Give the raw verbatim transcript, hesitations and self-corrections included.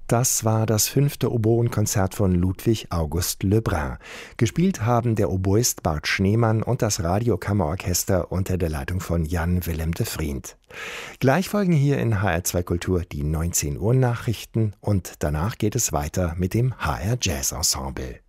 Das war das fünfte Oboenkonzert von Ludwig August Lebrun. Gespielt haben der Oboist Bart Schneemann und das Radiokammerorchester unter der Leitung von Jan Willem de Vriend. Gleich folgen hier in H R zwei Kultur die neunzehn Uhr Nachrichten und danach geht es weiter mit dem H R Jazz Ensemble.